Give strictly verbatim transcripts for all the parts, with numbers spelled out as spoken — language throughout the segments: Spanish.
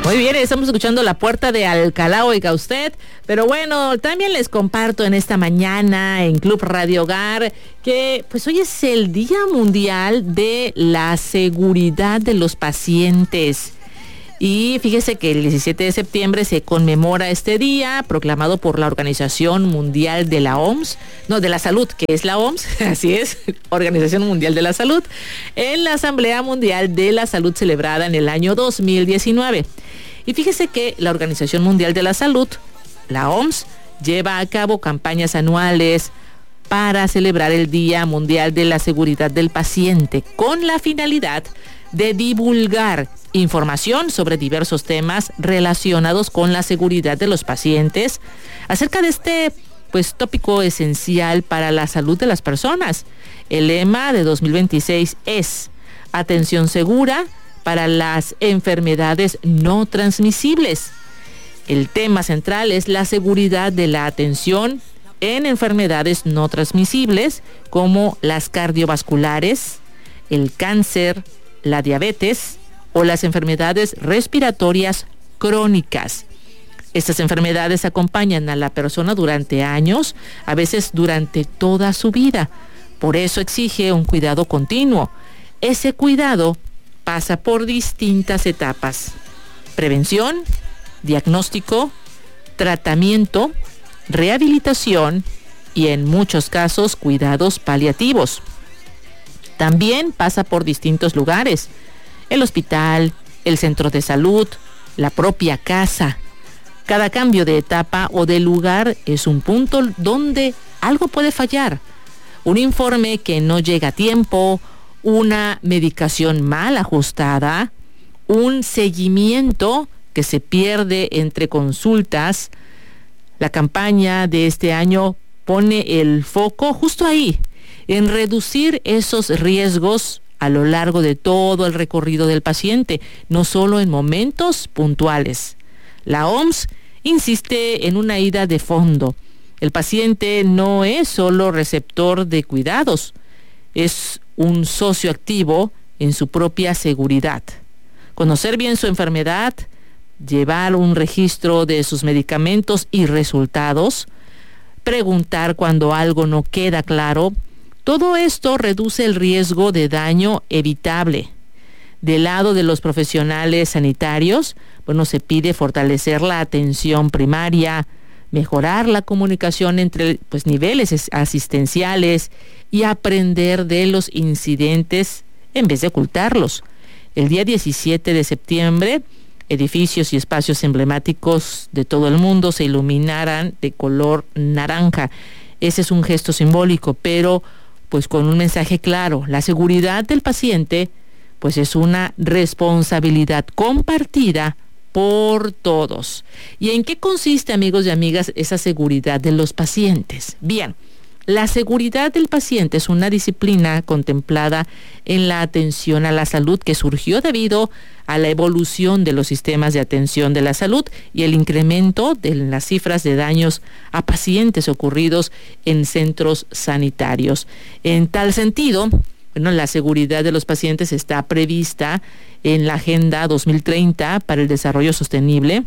Muy bien, estamos escuchando La Puerta de Alcalá, oiga usted. Pero bueno, también les comparto en esta mañana en Club Radio Hogar que pues hoy es el Día Mundial de la Seguridad de los Pacientes. Y fíjese que el diecisiete de septiembre se conmemora este día, proclamado por la Organización Mundial de la O M S, no, de la Salud, que es la O M S, así es, Organización Mundial de la Salud, en la Asamblea Mundial de la Salud celebrada en el año dos mil diecinueve. Y fíjese que la Organización Mundial de la Salud, la O M S, lleva a cabo campañas anuales para celebrar el Día Mundial de la Seguridad del Paciente, con la finalidad de divulgar información sobre diversos temas relacionados con la seguridad de los pacientes, acerca de este pues tópico esencial para la salud de las personas. El lema de dos mil veintiséis es atención segura para las enfermedades no transmisibles. El tema central es la seguridad de la atención en enfermedades no transmisibles como las cardiovasculares, el cáncer, la diabetes o las enfermedades respiratorias crónicas. Estas enfermedades acompañan a la persona durante años, a veces durante toda su vida. Por eso exige un cuidado continuo. Ese cuidado pasa por distintas etapas: prevención, diagnóstico, tratamiento, rehabilitación y en muchos casos cuidados paliativos. También pasa por distintos lugares: el hospital, el centro de salud, la propia casa. Cada cambio de etapa o de lugar es un punto donde algo puede fallar. Un informe que no llega a tiempo, una medicación mal ajustada, un seguimiento que se pierde entre consultas. La campaña de este año pone el foco justo ahí, en reducir esos riesgos a lo largo de todo el recorrido del paciente, no solo en momentos puntuales. La O M S insiste en una ida de fondo. El paciente no es solo receptor de cuidados, es un socio activo en su propia seguridad. Conocer bien su enfermedad, llevar un registro de sus medicamentos y resultados, preguntar cuando algo no queda claro. Todo esto reduce el riesgo de daño evitable. Del lado de los profesionales sanitarios, bueno, se pide fortalecer la atención primaria, mejorar la comunicación entre pues, niveles asistenciales y aprender de los incidentes en vez de ocultarlos. El día diecisiete de septiembre, edificios y espacios emblemáticos de todo el mundo se iluminarán de color naranja. Ese es un gesto simbólico, pero pues con un mensaje claro: la seguridad del paciente pues es una responsabilidad compartida por todos. ¿Y en qué consiste, amigos y amigas, esa seguridad de los pacientes? Bien, la seguridad del paciente es una disciplina contemplada en la atención a la salud que surgió debido a la evolución de los sistemas de atención de la salud y el incremento de las cifras de daños a pacientes ocurridos en centros sanitarios. En tal sentido, bueno, la seguridad de los pacientes está prevista en la Agenda dos mil treinta para el Desarrollo Sostenible,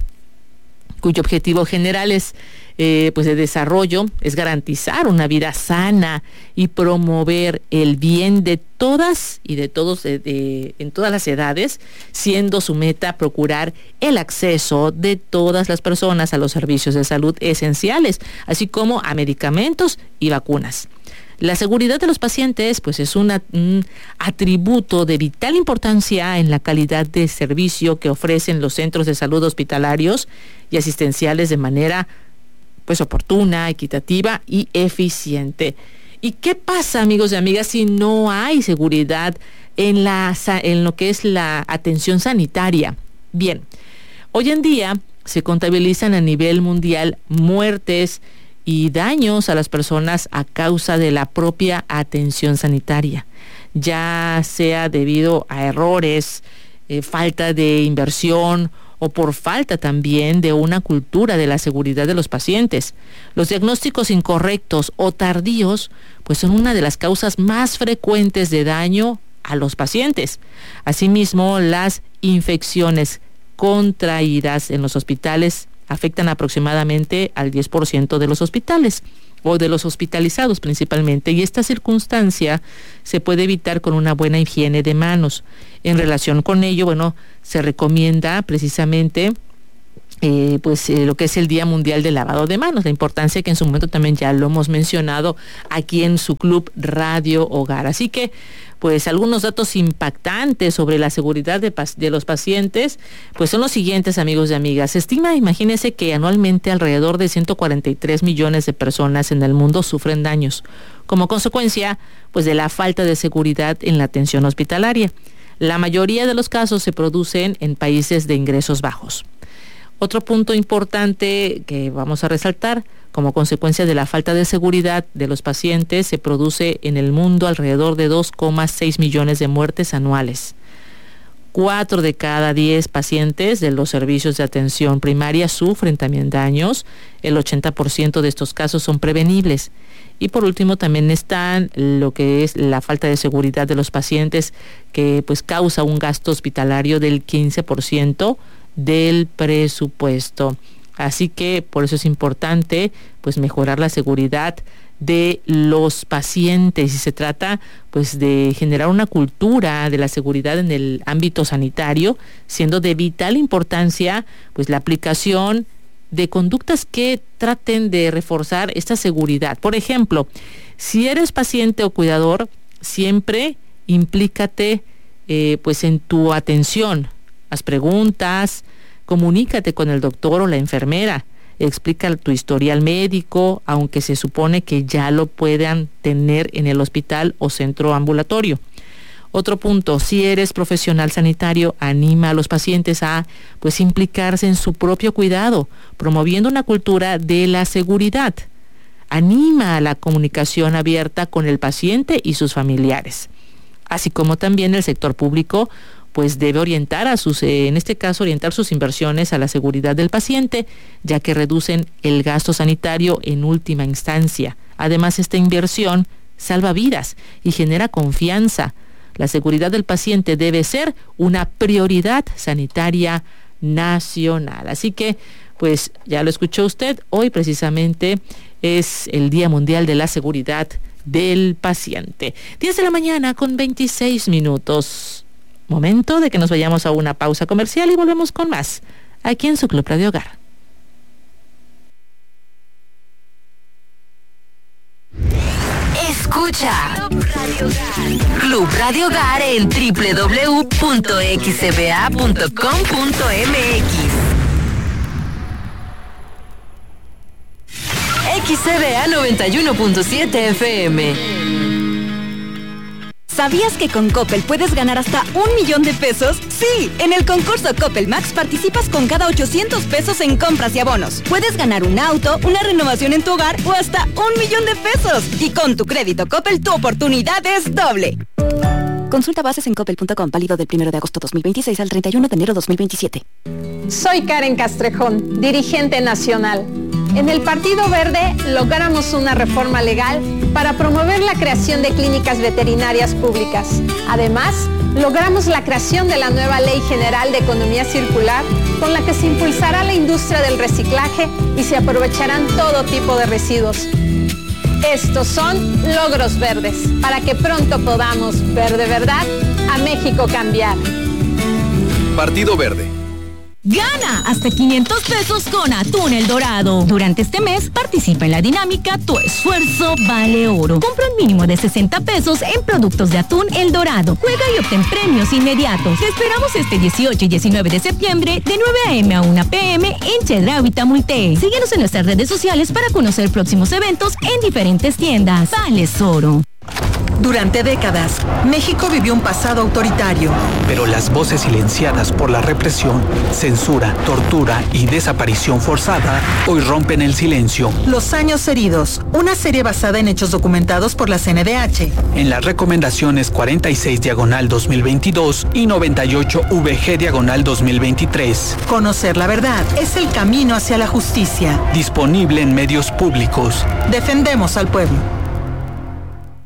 cuyo objetivo general es eh, pues de desarrollo es garantizar una vida sana y promover el bien de todas y de todos de, de, en todas las edades, siendo su meta procurar el acceso de todas las personas a los servicios de salud esenciales, así como a medicamentos y vacunas. La seguridad de los pacientes pues es una, un atributo de vital importancia en la calidad de servicio que ofrecen los centros de salud hospitalarios y asistenciales de manera pues oportuna, equitativa y eficiente. ¿Y qué pasa, amigos y amigas, si no hay seguridad en, la, en lo que es la atención sanitaria? Bien, hoy en día se contabilizan a nivel mundial muertes y daños a las personas a causa de la propia atención sanitaria, ya sea debido a errores, eh, falta de inversión o por falta también de una cultura de la seguridad de los pacientes. Los diagnósticos incorrectos o tardíos pues son una de las causas más frecuentes de daño a los pacientes. Asimismo, las infecciones contraídas en los hospitales afectan aproximadamente al diez por ciento de los hospitales o de los hospitalizados principalmente, y esta circunstancia se puede evitar con una buena higiene de manos. En relación con ello, bueno, se recomienda precisamente Eh, pues eh, lo que es el Día Mundial del Lavado de Manos, la importancia que en su momento también ya lo hemos mencionado aquí en su club Radio Hogar. Así que, pues algunos datos impactantes sobre la seguridad de, de los pacientes, pues son los siguientes, amigos y amigas. Se estima, imagínense, que anualmente alrededor de ciento cuarenta y tres millones de personas en el mundo sufren daños como consecuencia, pues, de la falta de seguridad en la atención hospitalaria. La mayoría de los casos se producen en países de ingresos bajos. Otro punto importante que vamos a resaltar, como consecuencia de la falta de seguridad de los pacientes, se produce en el mundo alrededor de dos coma seis millones de muertes anuales. Cuatro de cada diez pacientes de los servicios de atención primaria sufren también daños. El ochenta por ciento de estos casos son prevenibles. Y por último también están lo que es la falta de seguridad de los pacientes, que pues causa un gasto hospitalario del quince por ciento del presupuesto. Así que por eso es importante pues mejorar la seguridad de los pacientes, y se trata pues de generar una cultura de la seguridad en el ámbito sanitario, siendo de vital importancia pues la aplicación de conductas que traten de reforzar esta seguridad. Por ejemplo, si eres paciente o cuidador, siempre implícate eh, pues en tu atención. Haz preguntas, comunícate con el doctor o la enfermera, explica tu historial médico, aunque se supone que ya lo puedan tener en el hospital o centro ambulatorio. Otro punto, si eres profesional sanitario, anima a los pacientes a pues implicarse en su propio cuidado, promoviendo una cultura de la seguridad. Anima a la comunicación abierta con el paciente y sus familiares, así como también el sector público pues debe orientar a sus, eh, en este caso, orientar sus inversiones a la seguridad del paciente, ya que reducen el gasto sanitario en última instancia. Además, esta inversión salva vidas y genera confianza. La seguridad del paciente debe ser una prioridad sanitaria nacional. Así que, pues, ya lo escuchó usted, hoy precisamente es el Día Mundial de la Seguridad del Paciente. diez de la mañana con veintiséis minutos. Momento de que nos vayamos a una pausa comercial y volvemos con más, aquí en su Club Radio Hogar. Escucha Club Radio Hogar, Club Radio Hogar en doble u doble u doble u punto x c b a punto com punto m x. X C B A noventa y uno punto siete F M. ¿Sabías que con Coppel puedes ganar hasta un millón de pesos? ¡Sí! En el concurso Coppel Max participas con cada ochocientos pesos en compras y abonos. Puedes ganar un auto, una renovación en tu hogar o hasta un millón de pesos. Y con tu crédito Coppel, tu oportunidad es doble. Consulta bases en coppel punto com, válido del primero de agosto dos mil veintiséis al treinta y uno de enero dos mil veintisiete. Soy Karen Castrejón, dirigente nacional. En el Partido Verde logramos una reforma legal para promover la creación de clínicas veterinarias públicas. Además, logramos la creación de la nueva Ley General de Economía Circular, con la que se impulsará la industria del reciclaje y se aprovecharán todo tipo de residuos. Estos son logros verdes, para que pronto podamos ver de verdad a México cambiar. Partido Verde. Gana hasta quinientos pesos con Atún El Dorado. Durante este mes participa en la dinámica Tu Esfuerzo Vale Oro. Compra un mínimo de sesenta pesos en productos de Atún El Dorado. Juega y obtén premios inmediatos. Te esperamos este dieciocho y diecinueve de septiembre de nueve a eme a una pe eme en Chedraui, Tamulte. Síguenos en nuestras redes sociales para conocer próximos eventos en diferentes tiendas. Vales Oro. Durante décadas, México vivió un pasado autoritario. Pero las voces silenciadas por la represión, censura, tortura y desaparición forzada hoy rompen el silencio. Los años heridos, una serie basada en hechos documentados por la C N D H. En las recomendaciones cuarenta y seis diagonal dos mil veintidós y noventa y ocho V G diagonal dos mil veintitrés. Conocer la verdad es el camino hacia la justicia. Disponible en medios públicos. Defendemos al pueblo.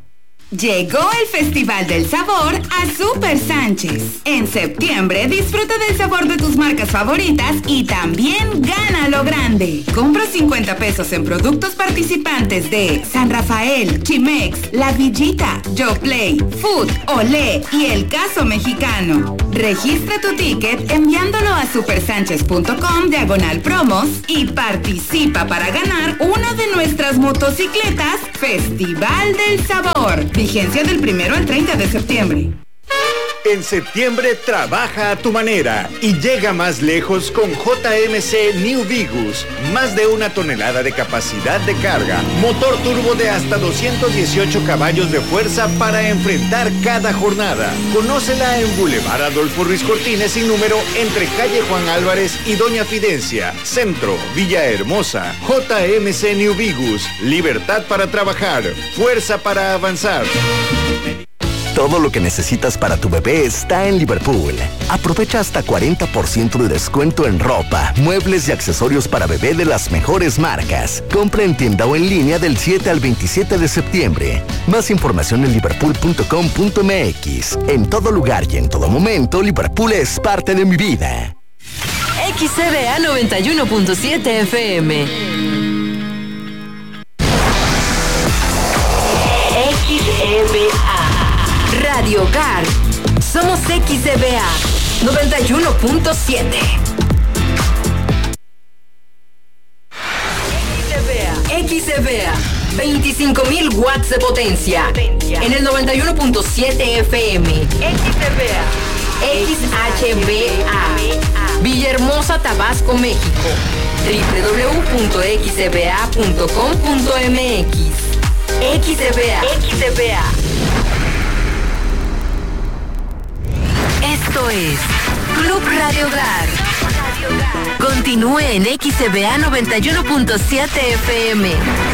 Llegó el Festival del Sabor a Super Sánchez. En septiembre disfruta del sabor de tus marcas favoritas y también gana lo grande. Compra cincuenta pesos en productos participantes de San Rafael, Chimex, La Villita, Yo Play, Food, Olé y El Caso Mexicano. Registra tu ticket enviándolo a supersánchez punto com diagonal promos y participa para ganar una de nuestras motocicletas Festival del Sabor. Vigencia del primero al treinta de septiembre. En septiembre trabaja a tu manera y llega más lejos con J M C New Vigus. Más de una tonelada de capacidad de carga. Motor turbo de hasta doscientos dieciocho caballos de fuerza para enfrentar cada jornada. Conócela en Boulevard Adolfo Ruiz Cortines sin número entre calle Juan Álvarez y Doña Fidencia. Centro, Villahermosa. J M C New Vigus. Libertad para trabajar. Fuerza para avanzar. Todo lo que necesitas para tu bebé está en Liverpool. Aprovecha hasta cuarenta por ciento de descuento en ropa, muebles y accesorios para bebé de las mejores marcas. Compra en tienda o en línea del siete al veintisiete de septiembre. Más información en liverpool punto com punto m x. En todo lugar y en todo momento, Liverpool es parte de mi vida. X C B A noventa y uno punto siete F M. X E B A Radio Hogar. Somos X C B A noventa y uno punto siete. X C B A veinticinco mil watts de potencia en el noventa y uno punto siete F M. X C B A X H B A Villahermosa, Tabasco, México. doble u doble u doble u punto x c b a punto com punto m x. X C B A X C B A. Esto es Club Radio Hogar. Continúe en X C B A noventa y uno punto siete F M.